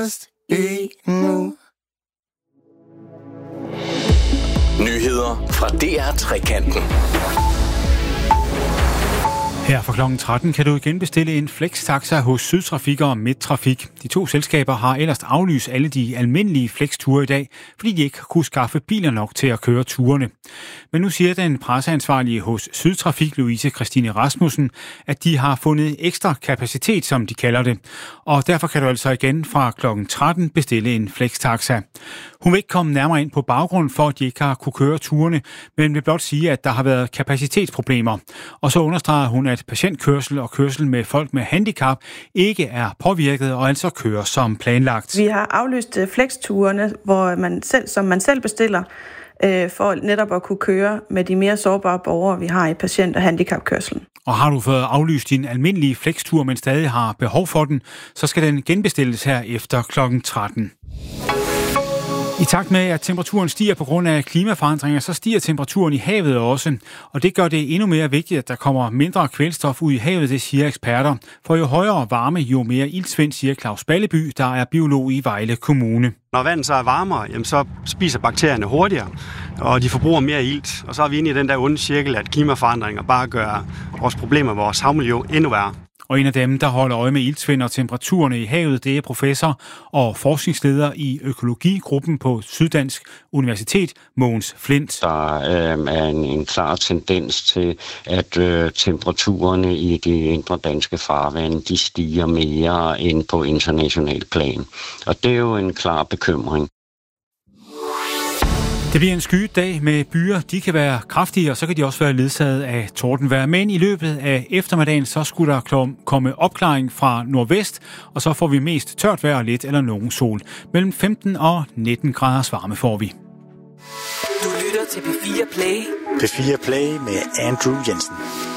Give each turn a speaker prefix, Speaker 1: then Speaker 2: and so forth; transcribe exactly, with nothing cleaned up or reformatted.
Speaker 1: endnu.
Speaker 2: Nyheder fra D R Trekanten.
Speaker 3: Her for klokken tretten kan du igen bestille en Flextaxa hos Sydtrafik og Midttrafik. De to selskaber har ellers aflyst alle de almindelige Flex-ture i dag, fordi de ikke kunne skaffe biler nok til at køre turene. Men nu siger den presseansvarlige hos Sydtrafik, Louise Christine Rasmussen, at de har fundet ekstra kapacitet, som de kalder det. Og derfor kan du altså igen fra klokken tretten bestille en Flextaxa. Hun vil ikke komme nærmere ind på baggrund for, at de ikke har kunne køre turene, men vil blot sige, at der har været kapacitetsproblemer. Og så understreger hun, at patientkørsel og kørsel med folk med handicap ikke er påvirket og altså kører som planlagt.
Speaker 4: Vi har aflyst flexturene, hvor man selv, som man selv bestiller, øh, for netop at kunne køre med de mere sårbare borgere, vi har i patient- og handicapkørselen.
Speaker 3: Og har du fået aflyst din almindelige flextur, men stadig har behov for den, så skal den genbestilles her efter klokken tretten. I takt med, at temperaturen stiger på grund af klimaforandringer, så stiger temperaturen i havet også. Og det gør det endnu mere vigtigt, at der kommer mindre kvælstof ud i havet, det siger eksperter. For jo højere varme, jo mere iltsvind, siger Claus Balleby, der er biolog i Vejle Kommune.
Speaker 5: Når vandet så er varmere, jamen så spiser bakterierne hurtigere, og de forbruger mere ilt. Og så er vi inde i den der onde cirkel, at klimaforandringer bare gør vores problemer, vores havmiljø, endnu værre.
Speaker 3: Og en af dem, der holder øje med iltsvind og temperaturerne i havet, det er professor og forskningsleder i økologigruppen på Syddansk Universitet, Mogens Flint.
Speaker 6: Der øh, er en, en klar tendens til, at øh, temperaturerne i de indre danske farvande, de stiger mere end på international plan. Og det er jo en klar bekymring.
Speaker 3: Det bliver en skyet dag med byer. De kan være kraftige, og så kan de også være ledsaget af tordenvejr. Men i løbet af eftermiddagen, så skulle der komme opklaring fra nordvest, og så får vi mest tørt vejr og lidt eller nogen sol. Mellem femten og nitten graders varme får vi.
Speaker 1: Du lytter til P fire Play.
Speaker 7: P fire Play med Andrew Jensen.